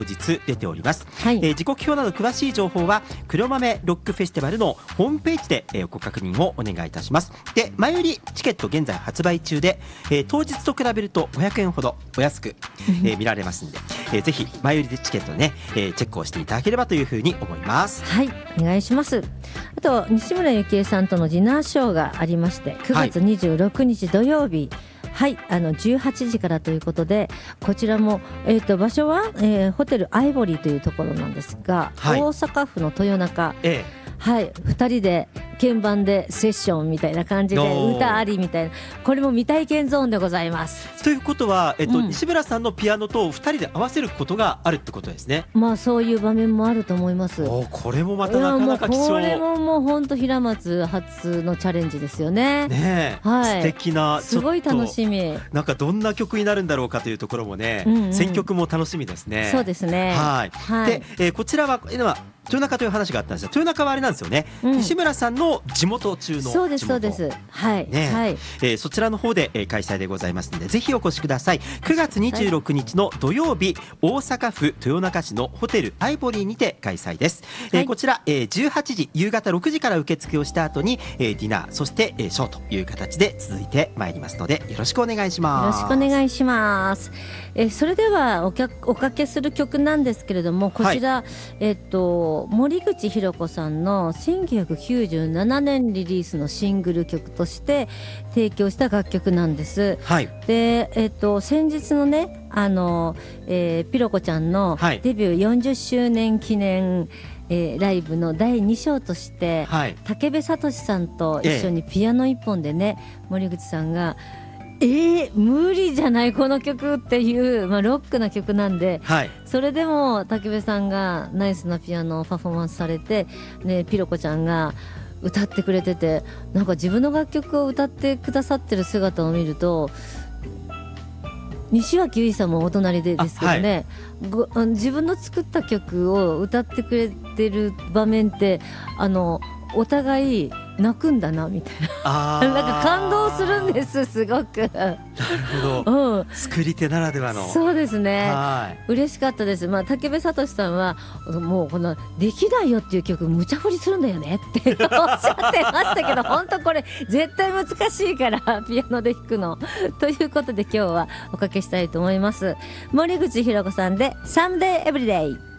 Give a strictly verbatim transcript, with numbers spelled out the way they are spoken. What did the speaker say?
当日出ております、 はい。 えー時刻表など詳しい情報は黒豆ロックフェスティバルのホームページで、えーご確認をお願いいたします。で、前売りチケット現在発売中で、えー当日と比べるとごひゃくえんほどお安く、えー見られますので、えーぜひ前売りでチケットね、えーチェックをしていただければというふうに思います。 はい、お願いします。あと西村由紀恵さんとのディナーショーがありまして、くがつにじゅうろくにち土曜日、はい、あのじゅうはちじからということで、こちらも、えー、と場所は、えーホテルアイボリーというところなんですが、 はい、 大阪府の豊中、 えはい、ふたりで鍵盤でセッションみたいな感じでおー歌ありみたいな、これも未体験ゾーンでございます。 ーということは、えっとうん西村さんのピアノとふたりで合わせることがあるってことですね。 まあそういう場面もあると思います。 おーこれもまたいやなかなか貴もうこ重れももう本当平松初のチャレンジですよね。 ねえ、 はい素敵な、 すごい楽い。 しみ。 なんかどんな曲になるんだろうかというところもね、 うんうん、 選曲も楽しみですね。 そうですね。 はい、 はい。 で、えーこちらは今豊中という話があったんですが、豊中はあれなんですよね、 うん西村さんの地元中の地元、 そうですそうです。はい、 ね、 はい。 えーそちらの方で、えー開催でございますので、ぜひお越しください。くがつにじゅうろくにちの土曜日、大阪府豊中市のホテルアイボリーにて開催です、えーはい、 こちら、えーじゅうはちじ夕方ろくじから受付をした後に、えーディナーそして、えーショーという形で続いてまいりますので、よろしくお願いしよろます。 しくお願いします。えーそれではお客おかけする曲なんですけれども、こちら、えっと森口博子さんのせんきゅうひゃくきゅうじゅうななねんリリースのシングル曲として提供した楽曲なんです。 はい、 で、えっと先日のね、あの、えーピロコちゃんのはいデビューよんじゅっしゅうねん記念、えーライブのだいに章として、 はい、 武部聡さんと一緒にピアノ一本でね、森口さんがえー、無理じゃないこの曲っていう、まあ、ロックな曲なんで、 はい、 それでも武部さんがナイスなピアノをパフォーマンスされて、ね、ピロコちゃんが歌ってくれてて、なんか自分の楽曲を歌ってくださってる姿を見ると、西脇由衣さんもお隣でですけどね、ごあの自分の作った曲を歌ってくれてる場面って、あのお互い泣くんだなみたいな、 あーなんか感動するんです、すごく。 なるほど、 うん、 作り手ならではの。 そうですね。 はい嬉しかったです。まあ、武部聡さんはもうこの「できないよ」っていう曲無茶振りするんだよねっておっしゃってましたけど、本当これ絶対難しいからピアノで弾くのということで、今日はおかけしたいと思います。森口博子さんで「サムデイエブリデイ」。